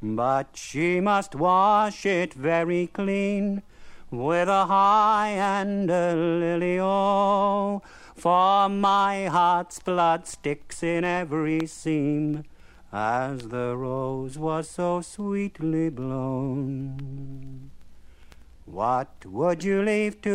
But she must wash it very clean with a high and a lily-o, for my heart's blood sticks in every seam, as the rose was so sweetly blown. What would you leave to